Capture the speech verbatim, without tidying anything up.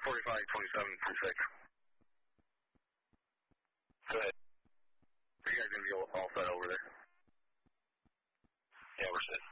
forty-five twenty-seven six. Go ahead. Are you guys going to be all, all set over there? Yeah, we're set.